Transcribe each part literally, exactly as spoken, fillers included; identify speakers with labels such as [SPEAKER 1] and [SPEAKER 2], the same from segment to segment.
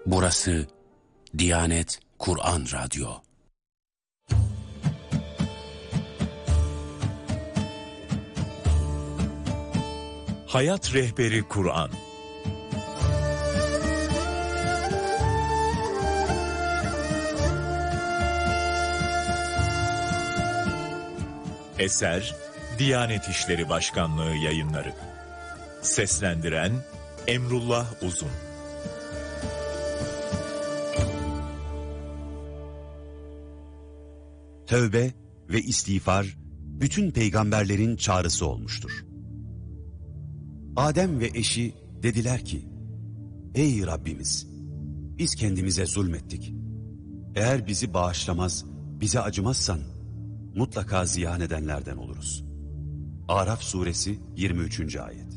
[SPEAKER 1] Burası Diyanet Kur'an Radyo.
[SPEAKER 2] Hayat Rehberi Kur'an. Eser Diyanet İşleri Başkanlığı Yayınları. Seslendiren Emrullah Uzun.
[SPEAKER 3] Tövbe ve istiğfar bütün peygamberlerin çağrısı olmuştur. Adem ve eşi dediler ki, ey Rabbimiz, biz kendimize zulmettik. Eğer bizi bağışlamaz, bize acımazsan mutlaka ziyan edenlerden oluruz. Araf suresi yirmi üçüncü ayet.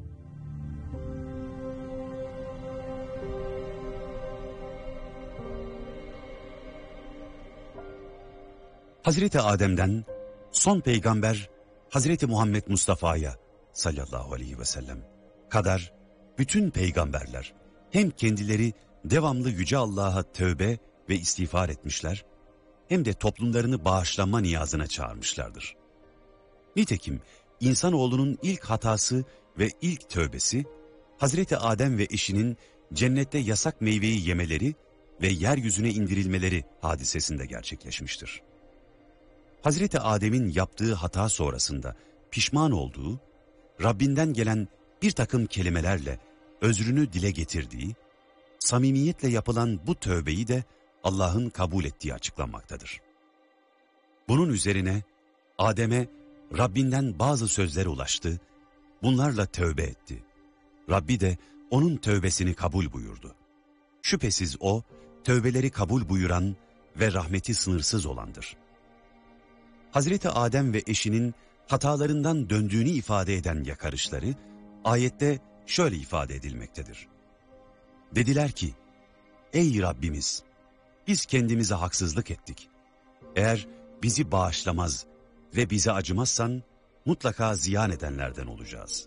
[SPEAKER 3] Hazreti Adem'den son peygamber Hazreti Muhammed Mustafa'ya sallallahu aleyhi ve sellem kadar bütün peygamberler hem kendileri devamlı Yüce Allah'a tövbe ve istiğfar etmişler, hem de toplumlarını bağışlanma niyazına çağırmışlardır. Nitekim insanoğlunun ilk hatası ve ilk tövbesi, Hazreti Adem ve eşinin cennette yasak meyveyi yemeleri ve yeryüzüne indirilmeleri hadisesinde gerçekleşmiştir. Hazreti Adem'in yaptığı hata sonrasında pişman olduğu, Rabbinden gelen bir takım kelimelerle özrünü dile getirdiği, samimiyetle yapılan bu tövbeyi de Allah'ın kabul ettiği açıklanmaktadır. Bunun üzerine Adem'e Rabbinden bazı sözler ulaştı, bunlarla tövbe etti. Rabbi de onun tövbesini kabul buyurdu. Şüphesiz o, tövbeleri kabul buyuran ve rahmeti sınırsız olandır. Hazreti Adem ve eşinin hatalarından döndüğünü ifade eden yakarışları, ayette şöyle ifade edilmektedir. Dediler ki, ey Rabbimiz, biz kendimize haksızlık ettik. Eğer bizi bağışlamaz ve bize acımazsan, mutlaka ziyan edenlerden olacağız.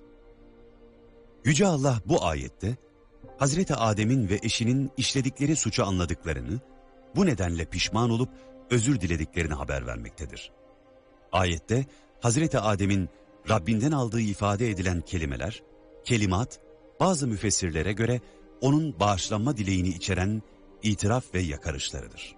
[SPEAKER 3] Yüce Allah bu ayette, Hazreti Adem'in ve eşinin işledikleri suçu anladıklarını, bu nedenle pişman olup özür dilediklerini haber vermektedir. Ayette, Hazreti Adem'in Rabbinden aldığı ifade edilen kelimeler, kelimat, bazı müfessirlere göre onun bağışlanma dileğini içeren itiraf ve yakarışlarıdır.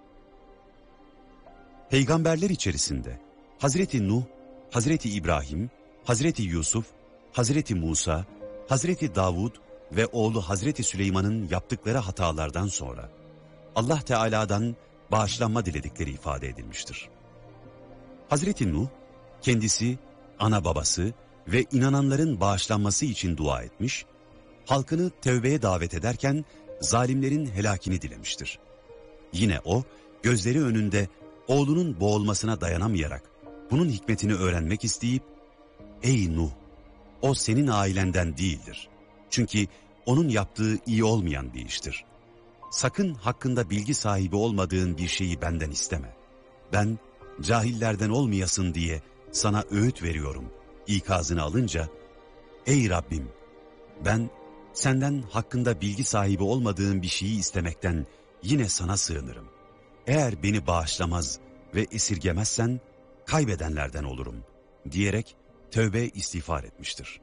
[SPEAKER 3] Peygamberler içerisinde Hazreti Nuh, Hazreti İbrahim, Hazreti Yusuf, Hazreti Musa, Hazreti Davud ve oğlu Hazreti Süleyman'ın yaptıkları hatalardan sonra Allah Teala'dan bağışlanma diledikleri ifade edilmiştir. Hazreti Nuh, kendisi, ana babası ve inananların bağışlanması için dua etmiş, halkını tevbeye davet ederken zalimlerin helakini dilemiştir. Yine o, gözleri önünde oğlunun boğulmasına dayanamayarak bunun hikmetini öğrenmek isteyip, ey Nuh, o senin ailenden değildir. Çünkü onun yaptığı iyi olmayan bir iştir. Sakın hakkında bilgi sahibi olmadığın bir şeyi benden isteme. Ben, cahillerden olmayasın diye sana öğüt veriyorum ikazını alınca, ey Rabbim, ben senden hakkında bilgi sahibi olmadığım bir şeyi istemekten yine sana sığınırım. Eğer beni bağışlamaz ve esirgemezsen kaybedenlerden olurum diyerek tövbe istiğfar etmiştir.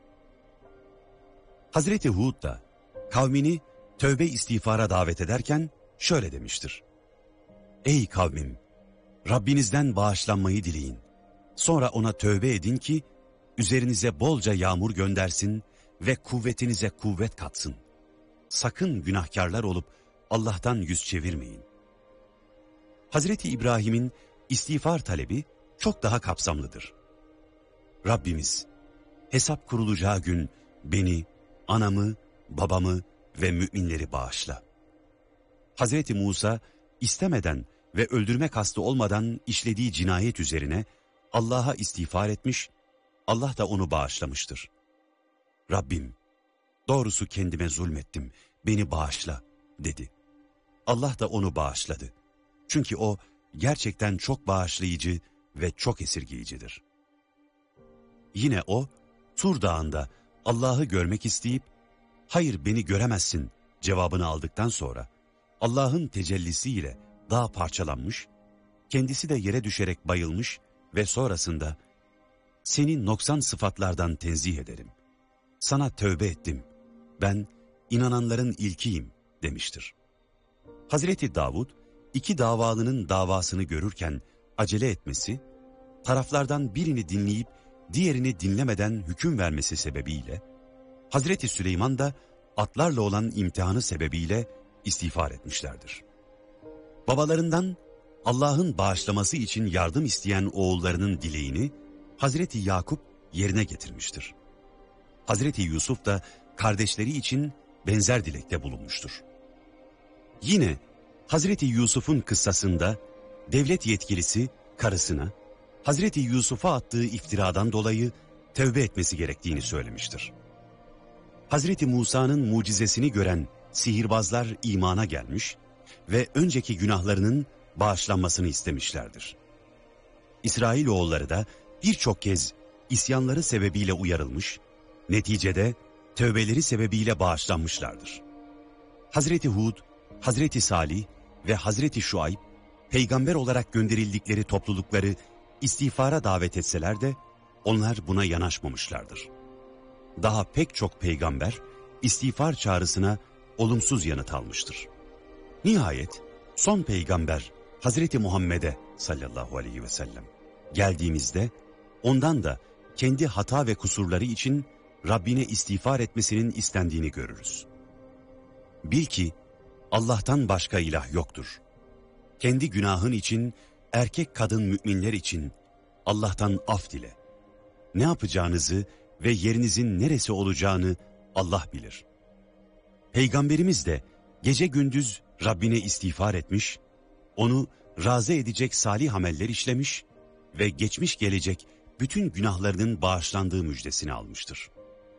[SPEAKER 3] Hazreti Hud da kavmini tövbe istiğfara davet ederken şöyle demiştir. Ey kavmim! Rabbinizden bağışlanmayı dileyin. Sonra ona tövbe edin ki üzerinize bolca yağmur göndersin ve kuvvetinize kuvvet katsın. Sakın günahkarlar olup Allah'tan yüz çevirmeyin. Hazreti İbrahim'in istiğfar talebi çok daha kapsamlıdır. Rabbimiz, hesap kurulacağı gün beni, anamı, babamı ve müminleri bağışla. Hazreti Musa istemeden ve öldürme kastı olmadan işlediği cinayet üzerine Allah'a istiğfar etmiş, Allah da onu bağışlamıştır. Rabbim, doğrusu kendime zulmettim, beni bağışla dedi. Allah da onu bağışladı. Çünkü o gerçekten çok bağışlayıcı ve çok esirgeyicidir. Yine o, Tur Dağı'nda Allah'ı görmek isteyip, hayır beni göremezsin cevabını aldıktan sonra, Allah'ın tecellisiyle dağ parçalanmış, kendisi de yere düşerek bayılmış ve sonrasında seni noksan sıfatlardan tenzih ederim. Sana tövbe ettim. Ben inananların ilkiyim demiştir. Hazreti Davud iki davalının davasını görürken acele etmesi, taraflardan birini dinleyip diğerini dinlemeden hüküm vermesi sebebiyle, Hazreti Süleyman da atlarla olan imtihanı sebebiyle istiğfar etmişlerdir. Babalarından Allah'ın bağışlaması için yardım isteyen oğullarının dileğini Hazreti Yakup yerine getirmiştir. Hazreti Yusuf da kardeşleri için benzer dilekte bulunmuştur. Yine Hazreti Yusuf'un kıssasında devlet yetkilisi karısına Hazreti Yusuf'a attığı iftiradan dolayı tövbe etmesi gerektiğini söylemiştir. Hazreti Musa'nın mucizesini gören sihirbazlar imana gelmiş ve önceki günahlarının bağışlanmasını istemişlerdir. İsrailoğulları da birçok kez isyanları sebebiyle uyarılmış, neticede tövbeleri sebebiyle bağışlanmışlardır. Hazreti Hud, Hazreti Salih ve Hazreti Şuayb, peygamber olarak gönderildikleri toplulukları istiğfara davet etseler de onlar buna yanaşmamışlardır. Daha pek çok peygamber istiğfar çağrısına olumsuz yanıt almıştır. Nihayet son peygamber Hazreti Muhammed'e sallallahu aleyhi ve sellem geldiğimizde ondan da kendi hata ve kusurları için Rabbine istiğfar etmesinin istendiğini görürüz. Bil ki Allah'tan başka ilah yoktur. Kendi günahın için, erkek kadın müminler için Allah'tan af dile. Ne yapacağınızı ve yerinizin neresi olacağını Allah bilir. Peygamberimiz de gece gündüz Rabbine istiğfar etmiş, onu razı edecek salih ameller işlemiş ve geçmiş gelecek bütün günahlarının bağışlandığı müjdesini almıştır.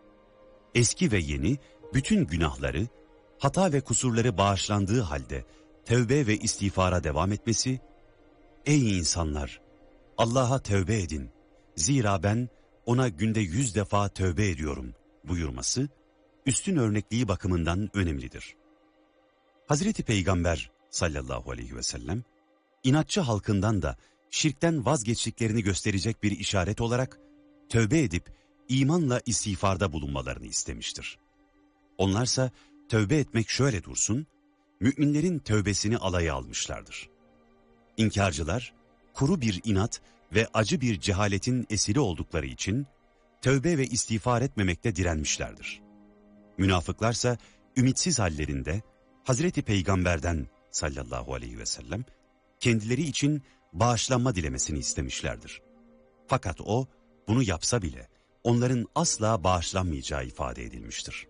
[SPEAKER 3] Eski ve yeni bütün günahları, hata ve kusurları bağışlandığı halde tövbe ve istiğfara devam etmesi, ''Ey insanlar, Allah'a tövbe edin, zira ben ona günde yüz defa tövbe ediyorum.'' buyurması, üstün örnekliği bakımından önemlidir. Hazreti Peygamber sallallahu aleyhi ve sellem, inatçı halkından da şirkten vazgeçtiklerini gösterecek bir işaret olarak tövbe edip imanla istiğfarda bulunmalarını istemiştir. Onlarsa tövbe etmek şöyle dursun, müminlerin tövbesini alaya almışlardır. İnkarcılar, kuru bir inat ve acı bir cehaletin esiri oldukları için tövbe ve istiğfar etmemekte direnmişlerdir. Münafıklarsa ümitsiz hallerinde Hazreti Peygamber'den sallallahu aleyhi ve sellem kendileri için bağışlanma dilemesini istemişlerdir. Fakat o bunu yapsa bile onların asla bağışlanmayacağı ifade edilmiştir.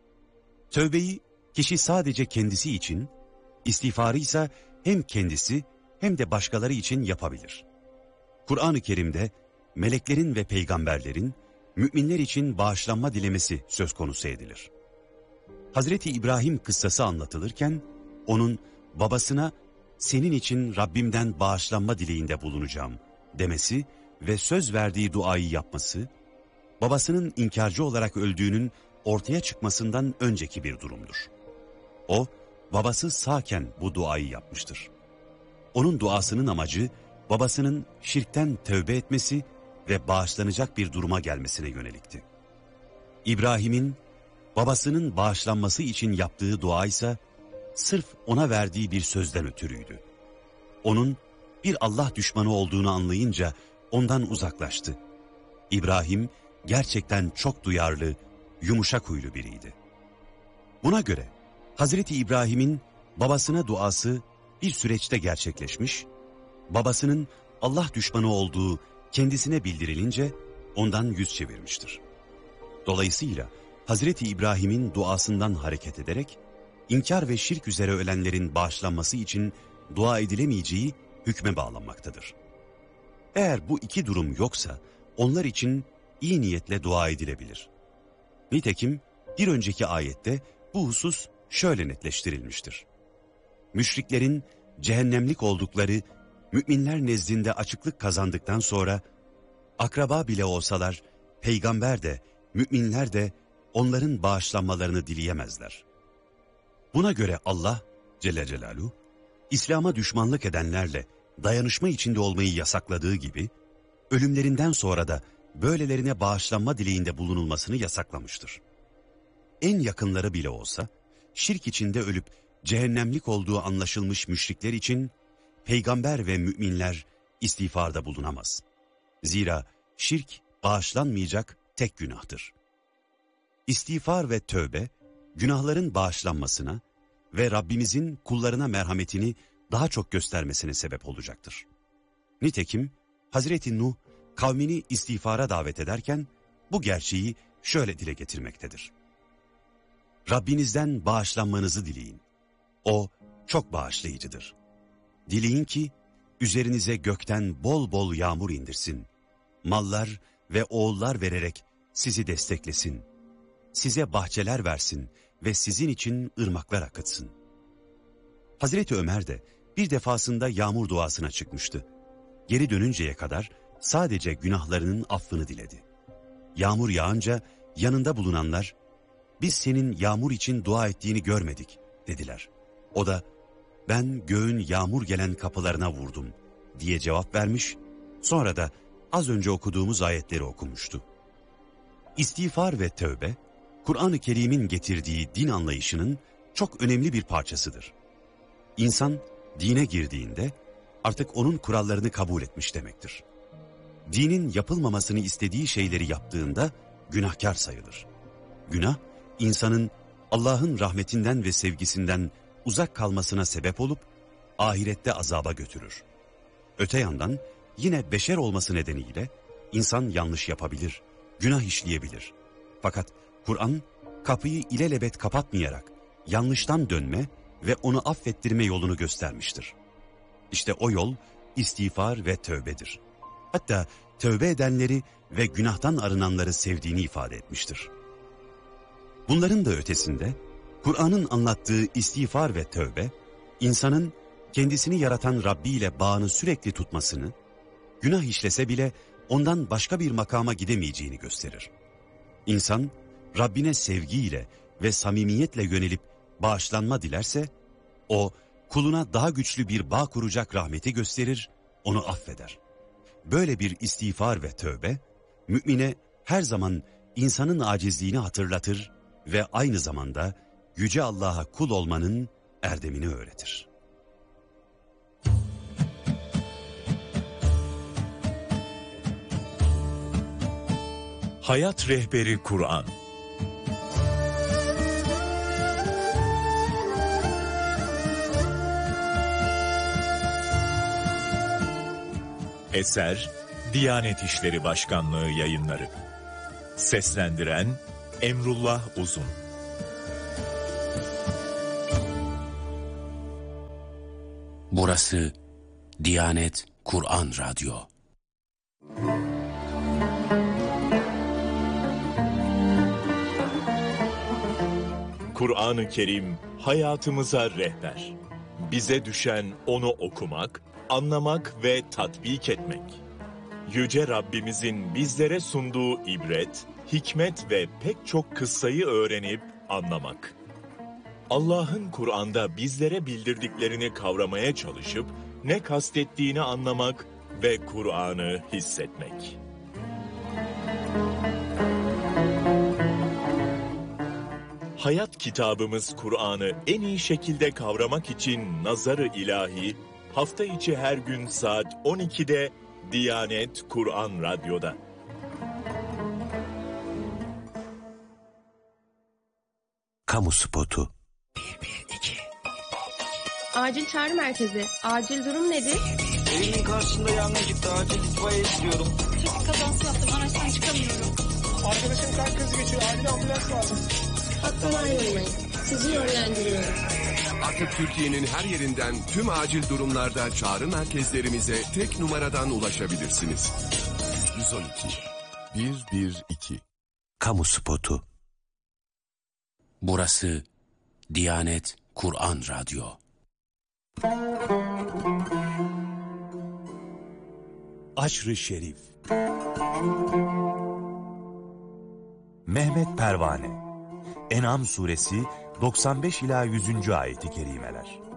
[SPEAKER 3] Tövbeyi kişi sadece kendisi için, istiğfarı ise hem kendisi hem de başkaları için yapabilir. Kur'an-ı Kerim'de meleklerin ve peygamberlerin müminler için bağışlanma dilemesi söz konusu edilir. Hazreti İbrahim kıssası anlatılırken onun babasına senin için Rabbimden bağışlanma dileğinde bulunacağım demesi ve söz verdiği duayı yapması, babasının inkarcı olarak öldüğünün ortaya çıkmasından önceki bir durumdur. O, babası sağken bu duayı yapmıştır. Onun duasının amacı, babasının şirkten tövbe etmesi ve bağışlanacak bir duruma gelmesine yönelikti. İbrahim'in babasının bağışlanması için yaptığı dua ise sırf ona verdiği bir sözden ötürüydü. Onun bir Allah düşmanı olduğunu anlayınca ondan uzaklaştı. İbrahim gerçekten çok duyarlı, yumuşak huylu biriydi. Buna göre Hazreti İbrahim'in babasına duası bir süreçte gerçekleşmiş, babasının Allah düşmanı olduğu kendisine bildirilince ondan yüz çevirmiştir. Dolayısıyla Hazreti İbrahim'in duasından hareket ederek, inkar ve şirk üzere ölenlerin bağışlanması için dua edilemeyeceği hükme bağlanmaktadır. Eğer bu iki durum yoksa, onlar için iyi niyetle dua edilebilir. Nitekim bir önceki ayette bu husus şöyle netleştirilmiştir. Müşriklerin cehennemlik oldukları müminler nezdinde açıklık kazandıktan sonra, akraba bile olsalar, peygamber de, müminler de onların bağışlanmalarını dileyemezler. Buna göre Allah, Celle Celaluhu, İslam'a düşmanlık edenlerle dayanışma içinde olmayı yasakladığı gibi, ölümlerinden sonra da böylelerine bağışlanma dileğinde bulunulmasını yasaklamıştır. En yakınları bile olsa, şirk içinde ölüp cehennemlik olduğu anlaşılmış müşrikler için, peygamber ve müminler istiğfarda bulunamaz. Zira şirk bağışlanmayacak tek günahtır. İstiğfar ve tövbe, günahların bağışlanmasına ve Rabbimizin kullarına merhametini daha çok göstermesine sebep olacaktır. Nitekim Hazreti Nuh kavmini istiğfara davet ederken bu gerçeği şöyle dile getirmektedir. Rabbinizden bağışlanmanızı dileyin. O çok bağışlayıcıdır. Dileyin ki üzerinize gökten bol bol yağmur indirsin. Mallar ve oğullar vererek sizi desteklesin. Size bahçeler versin ve sizin için ırmaklar akıtsın. Hazreti Ömer de bir defasında yağmur duasına çıkmıştı. Geri dönünceye kadar sadece günahlarının affını diledi. Yağmur yağınca yanında bulunanlar, "Biz senin yağmur için dua ettiğini görmedik," dediler. O da, "Ben göğün yağmur gelen kapılarına vurdum," diye cevap vermiş, sonra da az önce okuduğumuz ayetleri okumuştu. İstiğfar ve tövbe, Kur'an-ı Kerim'in getirdiği din anlayışının çok önemli bir parçasıdır. İnsan dine girdiğinde artık onun kurallarını kabul etmiş demektir. Dinin yapılmamasını istediği şeyleri yaptığında günahkar sayılır. Günah, insanın Allah'ın rahmetinden ve sevgisinden uzak kalmasına sebep olup ahirette azaba götürür. Öte yandan yine beşer olması nedeniyle insan yanlış yapabilir, günah işleyebilir. Fakat Kur'an kapıyı ilelebet kapatmayarak yanlıştan dönme ve onu affettirme yolunu göstermiştir. İşte o yol istiğfar ve tövbedir. Hatta tövbe edenleri ve günahtan arınanları sevdiğini ifade etmiştir. Bunların da ötesinde Kur'an'ın anlattığı istiğfar ve tövbe, insanın kendisini yaratan Rabbi ile bağını sürekli tutmasını, günah işlese bile ondan başka bir makama gidemeyeceğini gösterir. İnsan, Rabbine sevgiyle ve samimiyetle yönelip bağışlanma dilerse, o kuluna daha güçlü bir bağ kuracak rahmeti gösterir, onu affeder. Böyle bir istiğfar ve tövbe, mümine her zaman insanın acizliğini hatırlatır ve aynı zamanda Yüce Allah'a kul olmanın erdemini öğretir.
[SPEAKER 2] Hayat Rehberi Kur'an. Eser Diyanet İşleri Başkanlığı Yayınları. Seslendiren Emrullah Uzun.
[SPEAKER 1] Burası Diyanet Kur'an Radyo.
[SPEAKER 2] Kur'an-ı Kerim hayatımıza rehber. Bize düşen onu okumak, anlamak ve tatbik etmek. Yüce Rabbimizin bizlere sunduğu ibret, hikmet ve pek çok kıssayı öğrenip anlamak. Allah'ın Kur'an'da bizlere bildirdiklerini kavramaya çalışıp ne kastettiğini anlamak ve Kur'an'ı hissetmek. Hayat kitabımız Kur'an'ı en iyi şekilde kavramak için Nazar-ı İlahi, hafta içi her gün saat on ikide Diyanet Kur'an Radyo'da.
[SPEAKER 1] Kamu spotu.
[SPEAKER 4] bir bir iki.
[SPEAKER 5] Acil çağrı merkezi. Acil durum nedir?
[SPEAKER 4] Evimin karşısında yangın çıktı. Acil itfaiye istiyorum.
[SPEAKER 6] Trafik kazası yaptım. Araçtan çıkamıyorum.
[SPEAKER 7] Arkadaşım kalp krizi geçiyor. Acil ambulans lazım.
[SPEAKER 5] Hakkını ayrılmayın. Sizi yönlendiriyorum.
[SPEAKER 8] Artık Türkiye'nin her yerinden tüm acil durumlarda çağrı merkezlerimize tek numaradan ulaşabilirsiniz. yüz on iki bir bir iki.
[SPEAKER 1] Kamu spotu. Burası Diyanet Kur'an Radyo.
[SPEAKER 9] Aşr-ı Şerif. Mehmet Pervane. En'am suresi doksan beş ila yüzüncü ayeti kerimeler.